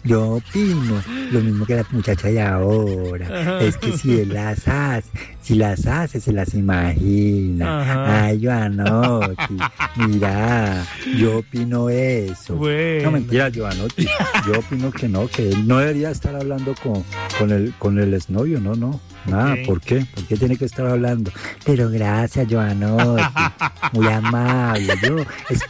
Yo opino lo mismo que la muchacha de ahora. Es que si él las hace, si las hace, se las imagina. Ajá. Ay, Giovanotti, mira, yo opino eso. No, Bueno. mentira, Giovanotti. Yo opino que él no debería estar hablando con el exnovio, no. Nada, Ok. ¿por qué? ¿Por qué tiene que estar hablando? Pero gracias, Giovanotti. Muy amable. Yo